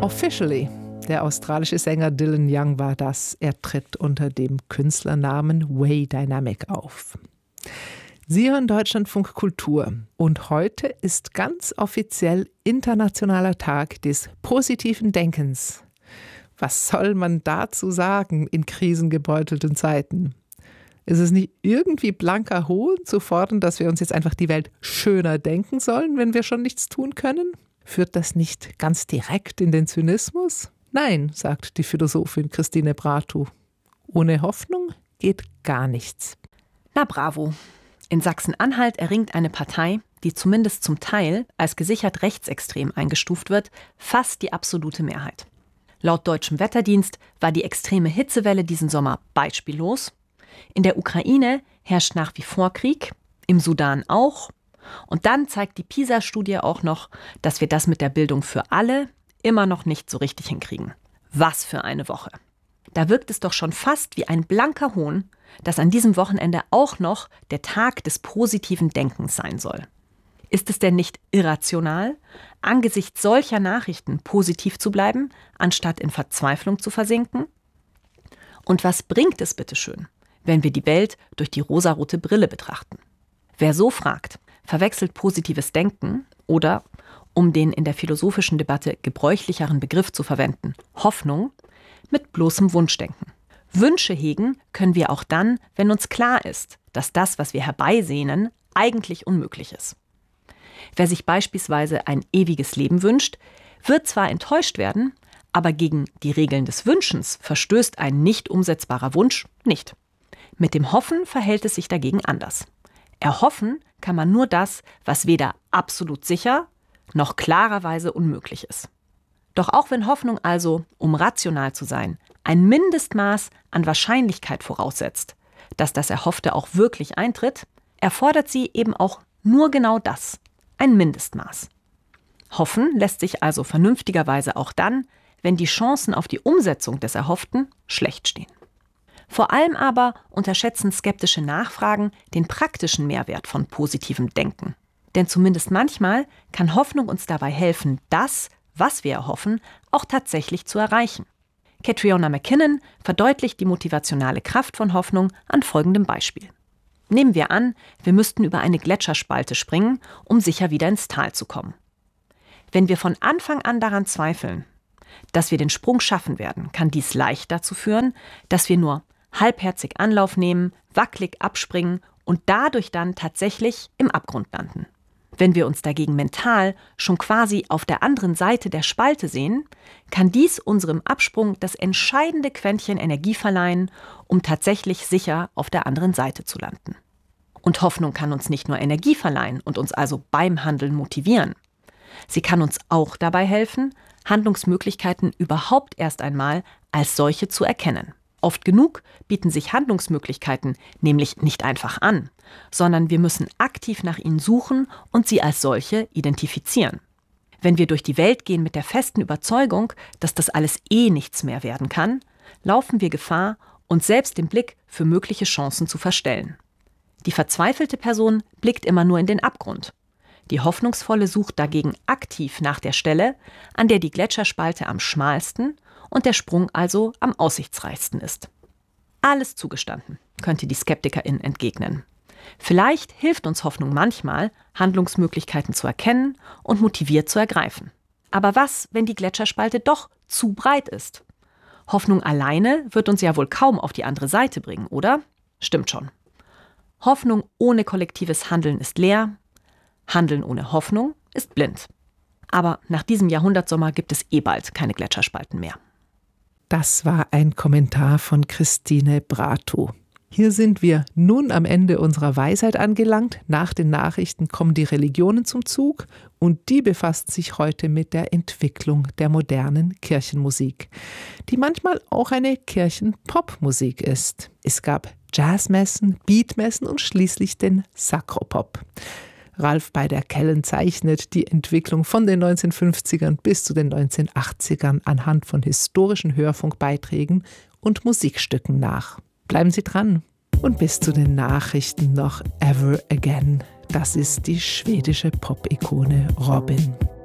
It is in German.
Officially. Der australische Sänger Dylan Young war das. Er tritt unter dem Künstlernamen Way Dynamic auf. Sie hören Deutschlandfunk Kultur und heute ist ganz offiziell Internationaler Tag des positiven Denkens. Was soll man dazu sagen in krisengebeutelten Zeiten? Ist es nicht irgendwie blanker Hohn zu fordern, dass wir uns jetzt einfach die Welt schöner denken sollen, wenn wir schon nichts tun können? Führt das nicht ganz direkt in den Zynismus? Nein, sagt die Philosophin Christine Bratu. Ohne Hoffnung geht gar nichts. Na bravo. In Sachsen-Anhalt erringt eine Partei, die zumindest zum Teil als gesichert rechtsextrem eingestuft wird, fast die absolute Mehrheit. Laut deutschem Wetterdienst war die extreme Hitzewelle diesen Sommer beispiellos. In der Ukraine herrscht nach wie vor Krieg, im Sudan auch. Und dann zeigt die PISA-Studie auch noch, dass wir das mit der Bildung für alle immer noch nicht so richtig hinkriegen. Was für eine Woche. Da wirkt es doch schon fast wie ein blanker Hohn, dass an diesem Wochenende auch noch der Tag des positiven Denkens sein soll. Ist es denn nicht irrational, angesichts solcher Nachrichten positiv zu bleiben, anstatt in Verzweiflung zu versinken? Und was bringt es bitteschön, wenn wir die Welt durch die rosarote Brille betrachten? Wer so fragt, verwechselt positives Denken oder, um den in der philosophischen Debatte gebräuchlicheren Begriff zu verwenden, Hoffnung, mit bloßem Wunschdenken. Wünsche hegen können wir auch dann, wenn uns klar ist, dass das, was wir herbeisehnen, eigentlich unmöglich ist. Wer sich beispielsweise ein ewiges Leben wünscht, wird zwar enttäuscht werden, aber gegen die Regeln des Wünschens verstößt ein nicht umsetzbarer Wunsch nicht. Mit dem Hoffen verhält es sich dagegen anders. Erhoffen kann man nur das, was weder absolut sicher noch klarerweise unmöglich ist. Doch auch wenn Hoffnung also, um rational zu sein, ein Mindestmaß an Wahrscheinlichkeit voraussetzt, dass das Erhoffte auch wirklich eintritt, erfordert sie eben auch nur genau das, ein Mindestmaß. Hoffen lässt sich also vernünftigerweise auch dann, wenn die Chancen auf die Umsetzung des Erhofften schlecht stehen. Vor allem aber unterschätzen skeptische Nachfragen den praktischen Mehrwert von positivem Denken. Denn zumindest manchmal kann Hoffnung uns dabei helfen, das, was wir erhoffen, auch tatsächlich zu erreichen. Catriona McKinnon verdeutlicht die motivationale Kraft von Hoffnung an folgendem Beispiel. Nehmen wir an, wir müssten über eine Gletscherspalte springen, um sicher wieder ins Tal zu kommen. Wenn wir von Anfang an daran zweifeln, dass wir den Sprung schaffen werden, kann dies leicht dazu führen, dass wir nur halbherzig Anlauf nehmen, wackelig abspringen und dadurch dann tatsächlich im Abgrund landen. Wenn wir uns dagegen mental schon quasi auf der anderen Seite der Spalte sehen, kann dies unserem Absprung das entscheidende Quäntchen Energie verleihen, um tatsächlich sicher auf der anderen Seite zu landen. Und Hoffnung kann uns nicht nur Energie verleihen und uns also beim Handeln motivieren. Sie kann uns auch dabei helfen, Handlungsmöglichkeiten überhaupt erst einmal als solche zu erkennen. Oft genug bieten sich Handlungsmöglichkeiten nämlich nicht einfach an, sondern wir müssen aktiv nach ihnen suchen und sie als solche identifizieren. Wenn wir durch die Welt gehen mit der festen Überzeugung, dass das alles nichts mehr werden kann, laufen wir Gefahr, uns selbst den Blick für mögliche Chancen zu verstellen. Die verzweifelte Person blickt immer nur in den Abgrund. Die Hoffnungsvolle sucht dagegen aktiv nach der Stelle, an der die Gletscherspalte am schmalsten und der Sprung also am aussichtsreichsten ist. Alles zugestanden, könnte die Skeptikerin entgegnen. Vielleicht hilft uns Hoffnung manchmal, Handlungsmöglichkeiten zu erkennen und motiviert zu ergreifen. Aber was, wenn die Gletscherspalte doch zu breit ist? Hoffnung alleine wird uns ja wohl kaum auf die andere Seite bringen, oder? Stimmt schon. Hoffnung ohne kollektives Handeln ist leer, Handeln ohne Hoffnung ist blind. Aber nach diesem Jahrhundertsommer gibt es bald keine Gletscherspalten mehr. Das war ein Kommentar von Christine Bratu. Hier sind wir nun am Ende unserer Weisheit angelangt. Nach den Nachrichten kommen die Religionen zum Zug und die befassen sich heute mit der Entwicklung der modernen Kirchenmusik, die manchmal auch eine Kirchenpopmusik ist. Es gab Jazzmessen, Beatmessen und schließlich den Sakropop. Ralf Beider-Kellen zeichnet die Entwicklung von den 1950ern bis zu den 1980ern anhand von historischen Hörfunkbeiträgen und Musikstücken nach. Bleiben Sie dran. Und bis zu den Nachrichten noch Ever Again. Das ist die schwedische Pop-Ikone Robyn.